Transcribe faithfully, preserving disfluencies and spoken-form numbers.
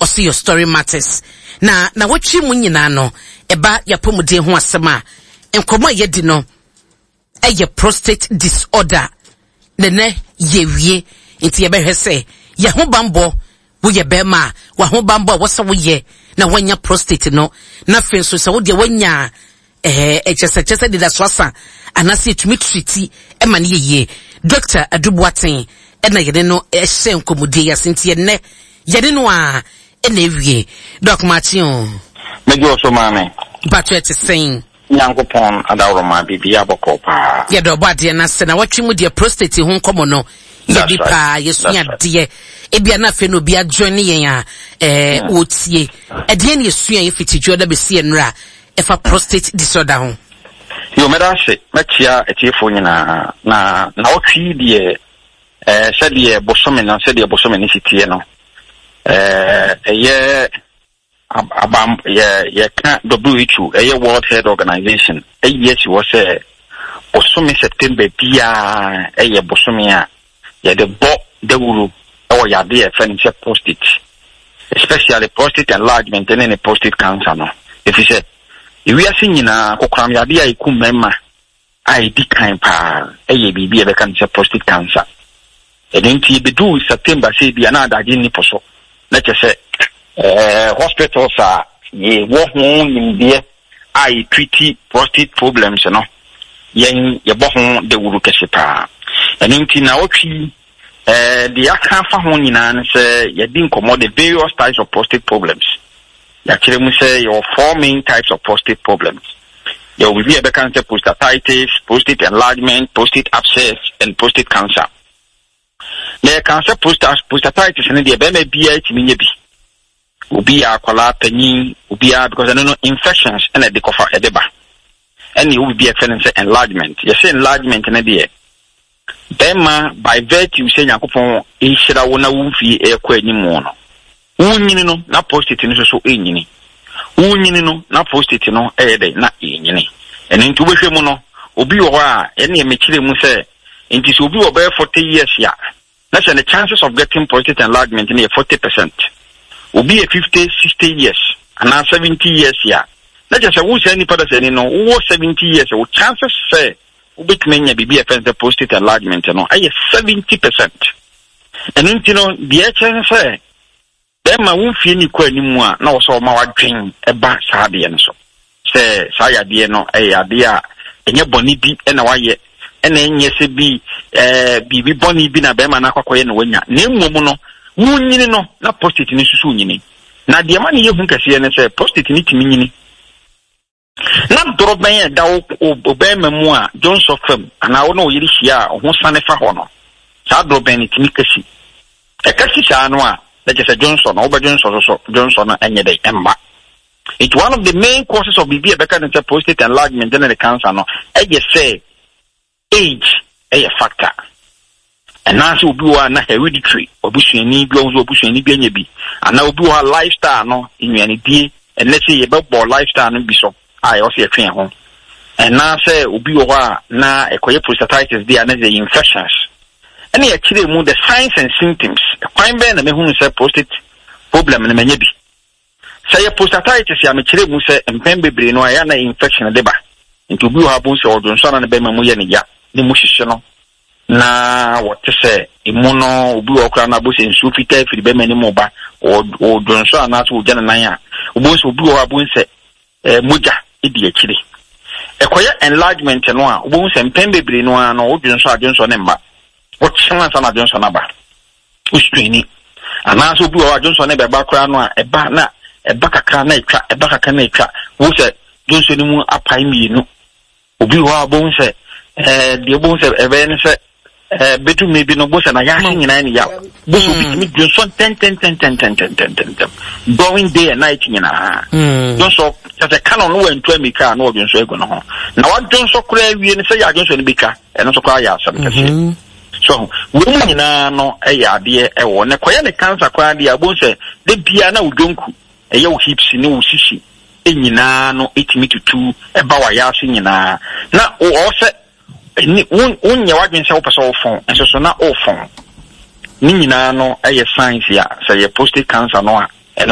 also your story matters. Na na watchi mu nyina no eba yapomuden ho asema enkomo ye no eye prostate disorder nene yewie nti ye behwe se ye ho bambo wo ye be ma wa ho bambo wo se wo ye na wanya prostate no na fenso se wo de wanya eh echese chese de da swasa anase etumi treati e ma ne ye Doctor Adubuaten ena ye no ehye nkomode ya sentie ne ye no a ena ewie Doc Martin mejo so mame batwe te sen nyankopon adawroma bibia bokopa ye do bade na se na watwe mu de prostate ho nkomo no ye bi pa yesunya de ebia na fe no bia join yen a eh otie e de ne yesunya ye fitidwo da be se enra efa prostate disorder ho yo medase machia etiefo nyina na na otwi de eh sede bosome na sede bosome ni sitie no eh ye abam ye ye ka W H O ye World Health Organization eh yes was eh bosome September bia eh ye bosome a ye de bo de wuru or ya de furniture prostate, especially prostate enlargement and any prostate cancer no if you say if we are seeing na kokram ya de ai kumema ai di kan pa eh ye bibi e be kan prostate cancer e den ti be do September say bia na adaje ni poso na che Uh, hospitals are ye wo ho nimde ai treat prostate problems no yen ye bo ho de wuru kese pa eni na otwi eh de aka fa ho nyina ne se ye din komo the various types of prostate problems ya kire mu se your four main types of prostate problems there will be a cancer, prostatitis, prostate enlargement, prostate abscess and prostate cancer. The cancer prostatitis ne de be me bia timi nya bi ubi akwala panyin ubi because I don't know infections and the cover edeba any will be a feeling enlargement you say enlargement na there bema by virtue say yakopon e hira wona wumfi e kwa animu no wunyini no na prostate no so enyini wunyini no na prostate no e de na enyini ene nti obehwe mu no obi wo a ene e mekire mu say nti so obi wo be forty years ya na say the chances of getting prostate enlargement is forty percent. Ubi a fifty, sixty years, and now seventy years, yeah. Let's just say, who's any person, you know, who seventy years, or chances say, Ubit many be a fence prostate enlargement, you know, I seventy percent. And then, you know, the chance say, then my won't feel any quite anymore, no, so my dream, a bass hardy and so. Say, Saya, dear, no, a idea, and your bonny beat, and a way, and then yes, be, eh, be bonny, been a bema, and a when ya name woman. Wunyini no na prostate ni susu nyini na de ma ne yehun kase ne se prostate ni timi nyini na doroben da oben memu a Johnson fam ana wo no yiri hia ho sane fa ho no sa doroben ni timi kasi e kasi sa no a na je se Johnson no ba Johnson so Johnson no enye dey emba. It's one of the main causes of B B be kan prostate enlargement and the cancer no e je say age e a factor. And now so be one hereditary or bushini blows or bushini benyabi. And now be one lifestyle no in any day and let's say about lifestyle and be so I also a train home. And now say ubi wa na a prostatitis there and the infections. And he actually move the signs and symptoms. Quite ben and who say prostate problem and menyabi. Say a prostatitis ya mechire mu say empembe no ayana infection deba. Into be ha bon so Johnson and bema mu ya ni ya ni mushisho na what to say imuno ubi okra na bo se nsu fita fi be mani mo ba o o donso anaso ugya na ya ubo so ubi o abun se eh moja edi akire ekoya enlargement no a ubo se mpembe bre no a no o donso adonso ne mba o chama sana donso na ba o streni anaso ubi o adonso ne be ba kra no a eba na eba kakra na etwa eba kakra na etwa wo se donso ni mu apai mienu ubi o abun se eh de obun se ebe ne se eh betu maybe no bosa na ya nyina ni ya boso bi mi Johnson ten ten ten ten ten ten ten ten going day and night nyina Johnson just a canon no entu amika na Johnson ego no ho na wa Johnson kura wie ne se ya Johnson ni bika e no so kwa ya asam kase so wo nyina no e ya de e wo ne koya ne cancer kwa de abon se de bia na udonku e ye wo hips ni wo sisi e nyina no etimi tutu e ba wa ya ase nyina na o se ni un un ya wadwen se opese ofon enso so na ofon ni nyina no eye science ya say prostate cancer no a